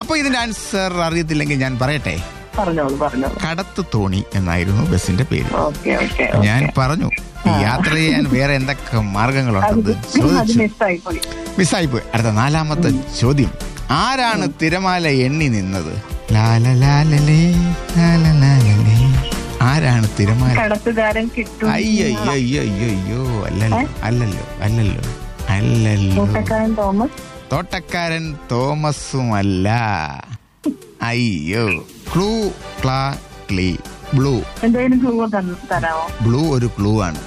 അപ്പൊ ഇതിന്റെ ആൻസർ അറിയത്തില്ലെങ്കിൽ ഞാൻ പറയട്ടെ. പറഞ്ഞോളൂ. കടത്ത് തോണി എന്നായിരുന്നു ബസിന്റെ പേര്. ഞാൻ പറഞ്ഞു യാത്ര ചെയ്യാൻ വേറെ എന്തൊക്കെ മാർഗങ്ങളുണ്ടെന്ന് ചോദിച്ചു. മിസ്സായിപ്പോയി. അടുത്ത 4ാമത്തെ ചോദ്യം. ആരാണ് തിരമാല എണ്ണി നിന്നത്? ആരാണ് തിരമാല? അയ്യോ അല്ലല്ലോ. തോട്ടക്കാരൻ തോമസുമല്ല. അയ്യോ. ബ്ലൂ ഒരു ക്ലൂ ആണ്.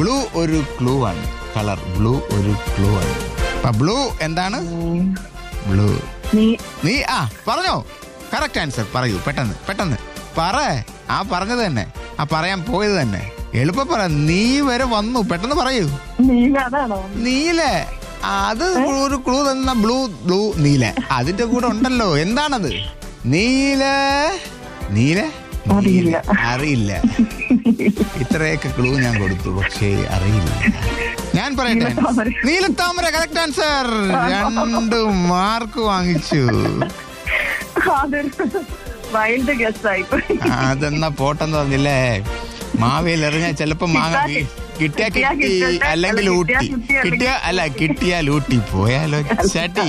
കളർ ബ്ലൂ ഒരു ക്ലൂ ആണ്. ബ്ലൂ എന്താണ്? ബ്ലൂ. നീ പറഞ്ഞോ. കറക്റ്റ് ആൻസർ പറയൂ. പെട്ടെന്ന് പറ. പറഞ്ഞത് തന്നെ, പറയാൻ പോയത് തന്നെ. എളുപ്പം പറ. നീ വരെ വന്നു. പെട്ടെന്ന് പറയൂ. നീല. അത് ഒരു ക്ലൂ തന്ന. ബ്ലൂ നീല. അതിന്റെ കൂടെ ഉണ്ടല്ലോ. എന്താണത്? നീല. അറിയില്ല. ഇത്രയൊക്കെ ക്ലൂ ഞാൻ കൊടുത്തു, പക്ഷേ അറിയില്ല. ഞാൻ പറയട്ടെ. നീലത്താമര. Correct answer. 2 മാർക്ക് വാങ്ങിച്ചു. അതെന്നാ പോട്ടെന്ന് പറഞ്ഞില്ലേ. മാവേൽ എറിഞ്ഞാൽ ചിലപ്പോ മാങ്ങ കിട്ടിയാ കിട്ടി, അല്ലെങ്കിൽ ഊട്ടി. കിട്ടിയാൽ ഊട്ടി, പോയാലോ ചാട്ടി.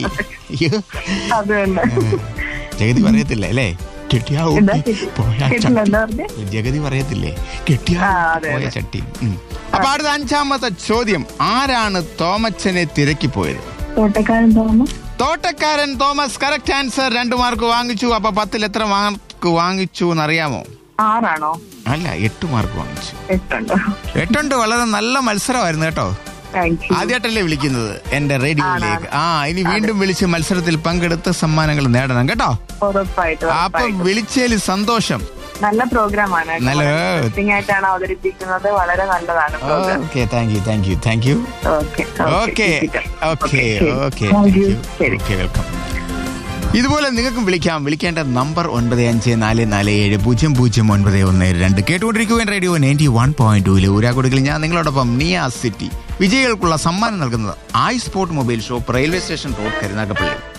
ജഗതി പറയത്തില്ലേ അല്ലേ? കിട്ടിയാ ഊട്ടി പോയാ ചട്ടി. ജഗതി പറയത്തില്ലേ? കിട്ടിയാ പോയ ചട്ടി. അപ്പൊ അടുത്ത 5ാമത്തെ ചോദ്യം. ആരാണ് തോമച്ചനെ തിരക്കിപ്പോയത്? തോട്ടക്കാരൻ തോമസ്. Correct answer. 2 മാർക്ക് വാങ്ങിച്ചു. അപ്പൊ 10ൽ എത്ര മാർക്ക് വാങ്ങിച്ചു എന്നറിയാമോ? 6 അല്ല, 8 മാർക്ക് വാങ്ങിച്ചു. 8. വളരെ നല്ല മത്സരമായിരുന്നു കേട്ടോ. ആദ്യമായിട്ടല്ലേ വിളിക്കുന്നത് എന്റെ റേഡിയോയിലേക്ക്? ഇനി വീണ്ടും വിളിച്ച് മത്സരത്തിൽ പങ്കെടുത്ത് സമ്മാനങ്ങൾ നേടണം കേട്ടോ. അപ്പൊ വിളിച്ചതിൽ സന്തോഷം. നല്ല പ്രോഗ്രാമാണ്. ആയിട്ടാണ് അവതരിപ്പിക്കുന്നത്. വളരെ നല്ലതാണ്. Thank you. വെൽക്കം. ഇതുപോലെ നിങ്ങൾക്കും വിളിക്കാം. വിളിക്കേണ്ട നമ്പർ 9544700912. കേട്ടുകൊണ്ടിരിക്കുകയും റേഡിയോ 91.2 ഊരാകുടിയിൽ ഞാൻ നിങ്ങളോടൊപ്പം നിയാസ് സിറ്റി. വിജയികൾക്കുള്ള സമ്മാനം നൽകുന്നത് I sport mobile shop, railway station road, Karunagappally.